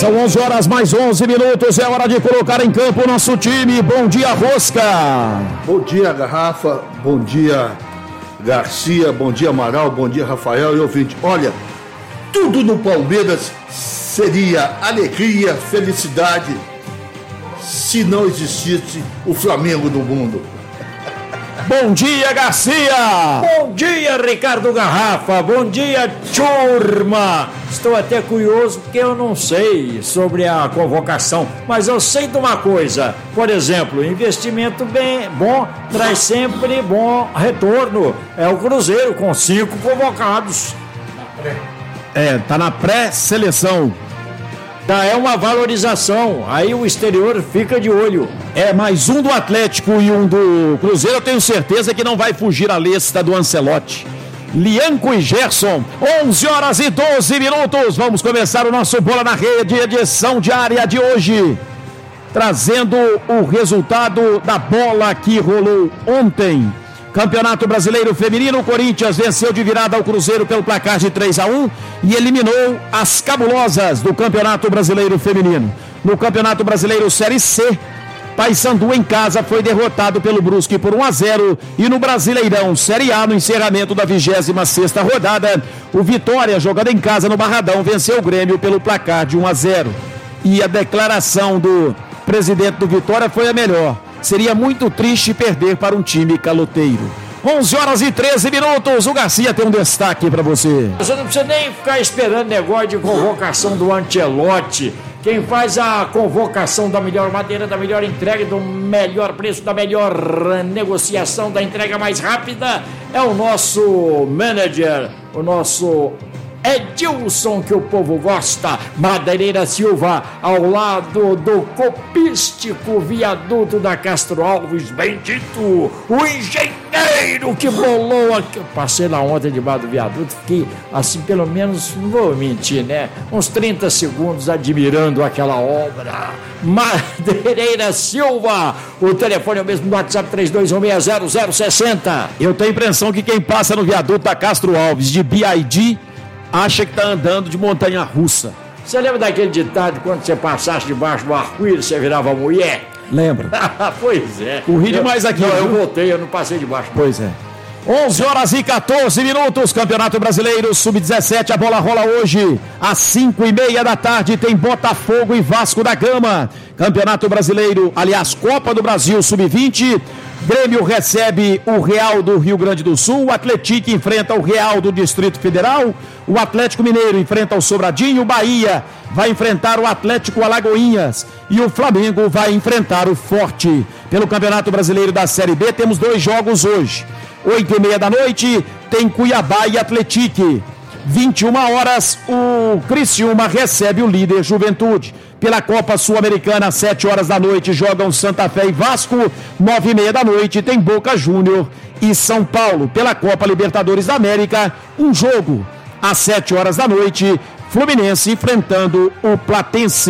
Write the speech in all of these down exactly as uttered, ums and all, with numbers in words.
São onze horas mais onze minutos, é hora de colocar em campo o nosso time. Bom dia, Rosca. Bom dia, Garrafa. Bom dia, Garcia. Bom dia, Amaral. Bom dia, Rafael e ouvinte. Olha, tudo no Palmeiras seria alegria, felicidade, se não existisse o Flamengo no mundo. Bom dia, Garcia! Bom dia, Ricardo Garrafa! Bom dia, turma! Estou até curioso porque eu não sei sobre a convocação, mas eu sei de uma coisa. Por exemplo, investimento bem bom traz sempre bom retorno. É o Cruzeiro com cinco convocados. É, tá na pré-seleção. Já é uma valorização, aí o exterior fica de olho. É, mais um do Atlético e um do Cruzeiro, eu tenho certeza que não vai fugir a lista do Ancelotti. Lianco e Gerson, onze horas e doze minutos, vamos começar o nosso Bola na Rede, edição diária de hoje, trazendo o resultado da bola que rolou ontem. Campeonato Brasileiro Feminino, o Corinthians venceu de virada ao Cruzeiro pelo placar de três a um e eliminou as cabulosas do Campeonato Brasileiro Feminino. No Campeonato Brasileiro Série C, Paysandu em casa foi derrotado pelo Brusque por um a zero e no Brasileirão Série A, no encerramento da vigésima sexta rodada, o Vitória, jogando em casa no Barradão, venceu o Grêmio pelo placar de um a zero. E a declaração do presidente do Vitória foi a melhor. Seria muito triste perder para um time caloteiro. onze horas e treze minutos, o Garcia tem um destaque para você. Você não precisa nem ficar esperando negócio de convocação do Ancelotti. Quem faz a convocação da melhor maneira, da melhor entrega, do melhor preço, da melhor negociação, da entrega mais rápida, é o nosso manager, o nosso Edilson, que o povo gosta. Madeireira Silva, ao lado do copístico viaduto da Castro Alves, bendito, o engenheiro que bolou aqui. Eu passei lá ontem debaixo do viaduto, fiquei assim, pelo menos, não vou mentir, né? Uns trinta segundos admirando aquela obra. Madeireira Silva, o telefone é o mesmo do WhatsApp três dois um seis zero zero seis zero. Eu tenho a impressão que quem passa no viaduto da Castro Alves de B I D acha que está andando de montanha-russa. Você lembra daquele ditado, quando você passasse debaixo do arco-íris, você virava mulher? Lembro. Pois é. Corri demais aqui. Não, viu? eu voltei, eu não passei debaixo. Pois é. onze horas e quatorze minutos, Campeonato Brasileiro sub dezessete, a bola rola hoje às cinco e meia da tarde, tem Botafogo e Vasco da Gama. Campeonato Brasileiro, aliás, Copa do Brasil sub vinte, Grêmio recebe o Real do Rio Grande do Sul, o Atlético enfrenta o Real do Distrito Federal, o Atlético Mineiro enfrenta o Sobradinho, o Bahia vai enfrentar o Atlético Alagoinhas e o Flamengo vai enfrentar o Forte. Pelo Campeonato Brasileiro da Série B, temos dois jogos hoje. Oito e meia da noite tem Cuiabá e Atlético. vinte e uma horas o Criciúma recebe o líder Juventude. Pela Copa Sul-Americana, sete horas da noite jogam Santa Fé e Vasco. Nove e meia da noite tem Boca Júnior e São Paulo. Pela Copa Libertadores da América, um jogo às sete horas da noite, Fluminense enfrentando o Platense.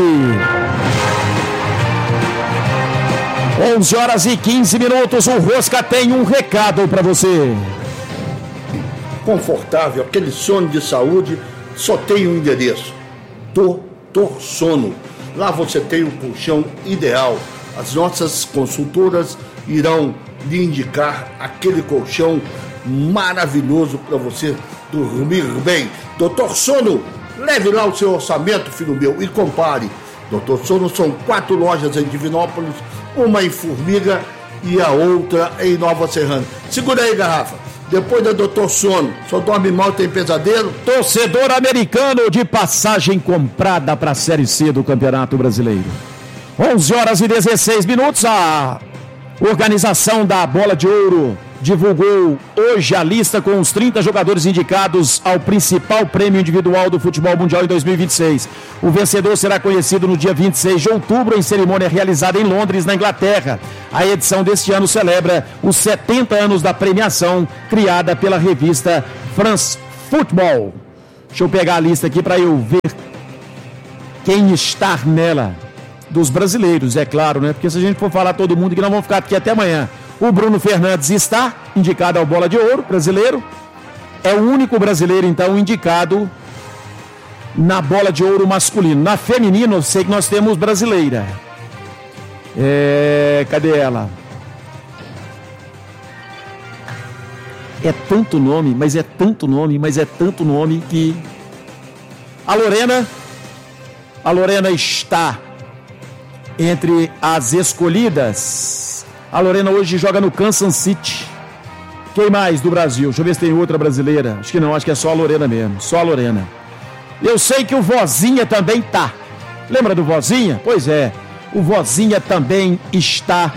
onze horas e quinze minutos, o Rosca tem um recado para você. Confortável, aquele sono de saúde, só tem um endereço: Doutor Sono. Lá você tem o colchão ideal. As nossas consultoras irão lhe indicar aquele colchão maravilhoso para você dormir bem. Doutor Sono, leve lá o seu orçamento, filho meu, e compare. Doutor Sono são quatro lojas em Divinópolis, uma em Formiga e a outra em Nova Serrana. Segura aí, Garrafa. Depois da Doutor Sono, só dorme mal e tem pesadelo? Torcedor americano de passagem comprada para a Série C do Campeonato Brasileiro. onze horas e dezesseis minutos, a organização da Bola de Ouro divulgou hoje a lista com os trinta jogadores indicados ao principal prêmio individual do futebol mundial em dois mil e vinte e seis. O vencedor será conhecido no dia vinte e seis de outubro, em cerimônia realizada em Londres, na Inglaterra. A edição deste ano celebra os setenta anos da premiação, criada pela revista France Football. Deixa eu pegar a lista aqui para eu ver quem está nela. Dos brasileiros, é claro, né? Porque se a gente for falar todo mundo, que nós vamos ficar aqui até amanhã. O Bruno Fernandes está indicado ao Bola de Ouro, brasileiro. É o único brasileiro, então, indicado na bola de ouro masculino. Na feminina, eu sei que nós temos brasileira. É, cadê ela? É tanto nome, mas é tanto nome, mas é tanto nome que... A Lorena, a Lorena está entre as escolhidas. A Lorena hoje joga no Kansas City. Quem mais do Brasil? Deixa eu ver se tem outra brasileira. Acho que não, acho que é só a Lorena mesmo. Só a Lorena. Eu sei que o Vozinha também tá. Lembra do Vozinha? Pois é, o Vozinha também está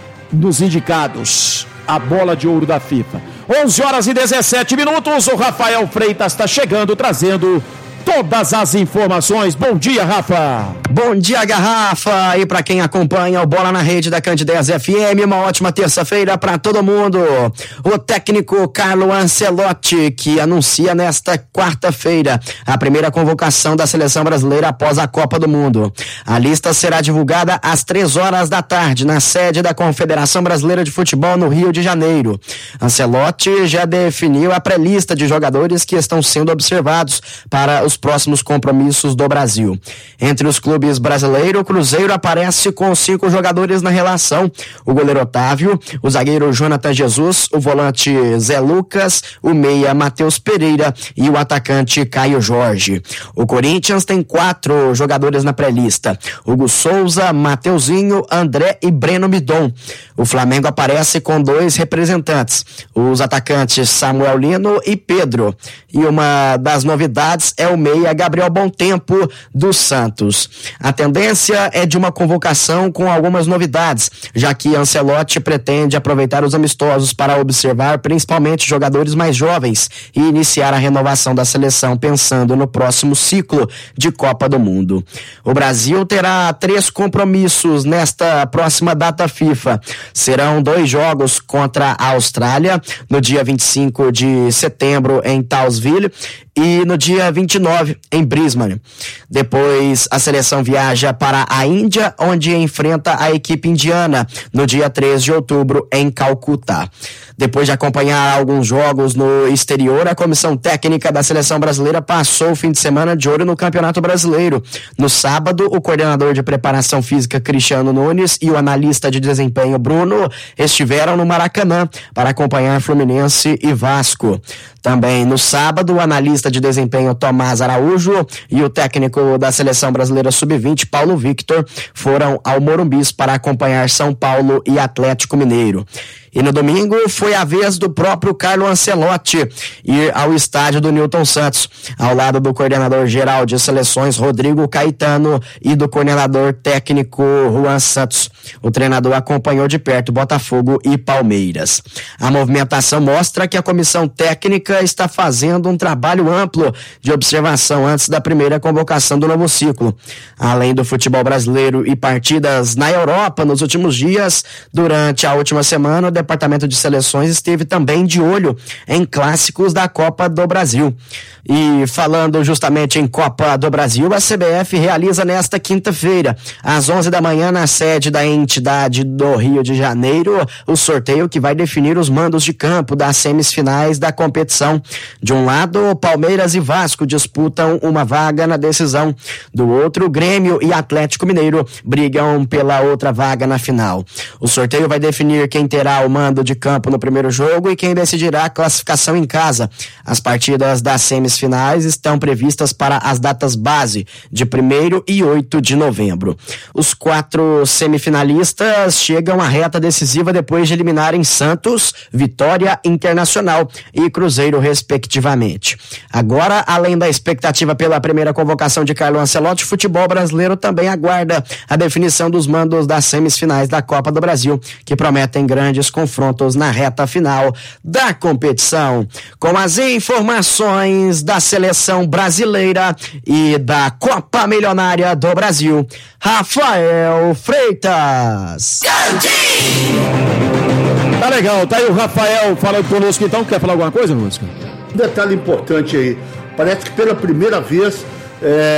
nos indicados. A bola de ouro da FIFA. onze horas e dezessete minutos, o Rafael Freitas está chegando, trazendo todas as informações. Bom dia, Rafa. Bom dia, Garrafa. E para quem acompanha o Bola na Rede da Candidez F M, uma ótima terça-feira para todo mundo. O técnico Carlo Ancelotti, que anuncia nesta quarta-feira a primeira convocação da seleção brasileira após a Copa do Mundo. A lista será divulgada às três horas da tarde na sede da Confederação Brasileira de Futebol no Rio de Janeiro. Ancelotti já definiu a pré-lista de jogadores que estão sendo observados para os próximos compromissos do Brasil. Entre os clubes brasileiros, o Cruzeiro aparece com cinco jogadores na relação: o goleiro Otávio, o zagueiro Jonathan Jesus, o volante Zé Lucas, o meia Matheus Pereira e o atacante Caio Jorge. O Corinthians tem quatro jogadores na pré-lista: Hugo Souza, Mateuzinho, André e Breno Midon. O Flamengo aparece com dois representantes, os atacantes Samuel Lino e Pedro. E uma das novidades é o meia Gabriel Bontempo dos Santos. A tendência é de uma convocação com algumas novidades, já que Ancelotti pretende aproveitar os amistosos para observar principalmente jogadores mais jovens e iniciar a renovação da seleção pensando no próximo ciclo de Copa do Mundo. O Brasil terá três compromissos nesta próxima data FIFA. Serão dois jogos contra a Austrália, no dia vinte e cinco de setembro em Townsville e no dia vinte e nove em Brisbane. Depois a seleção viaja para a Índia, onde enfrenta a equipe indiana no dia três de outubro em Calcutá. Depois de acompanhar alguns jogos no exterior, a comissão técnica da seleção brasileira passou o fim de semana de olho no Campeonato Brasileiro. No sábado, o coordenador de preparação física Cristiano Nunes e o analista de desempenho Bruno estiveram no Maracanã para acompanhar Fluminense e Vasco. Também no sábado, o analista de desempenho Tomás Araújo e o técnico da seleção brasileira sub vinte, Paulo Victor, foram ao Morumbi para acompanhar São Paulo e Atlético Mineiro. E no domingo foi a vez do próprio Carlo Ancelotti ir ao estádio do Newton Santos, ao lado do coordenador geral de seleções Rodrigo Caetano e do coordenador técnico Juan Santos. O treinador acompanhou de perto Botafogo e Palmeiras. A movimentação mostra que a comissão técnica está fazendo um trabalho amplo de observação antes da primeira convocação do novo ciclo. Além do futebol brasileiro e partidas na Europa nos últimos dias, durante a última semana, o Departamento de Seleções esteve também de olho em clássicos da Copa do Brasil. E falando justamente em Copa do Brasil, a C B F realiza nesta quinta-feira, às onze da manhã, na sede da entidade do Rio de Janeiro, o sorteio que vai definir os mandos de campo das semifinais da competição. De um lado, Palmeiras e Vasco disputam uma vaga na decisão. Do outro, Grêmio e Atlético Mineiro brigam pela outra vaga na final. O sorteio vai definir quem terá o mando de campo no primeiro jogo e quem decidirá a classificação em casa. As partidas das semifinais estão previstas para as datas base de primeiro e oito de novembro. Os quatro semifinalistas chegam à reta decisiva depois de eliminarem Santos, Vitória, Internacional e Cruzeiro, respectivamente. Agora, além da expectativa pela primeira convocação de Carlo Ancelotti, o futebol brasileiro também aguarda a definição dos mandos das semifinais da Copa do Brasil, que prometem grandes confrontos na reta final da competição. Com as informações da seleção brasileira e da Copa Milionária do Brasil, Rafael Freitas. Tá legal, tá aí o Rafael falando conosco então. Quer falar alguma coisa, música? Um detalhe importante aí, parece que pela primeira vez é,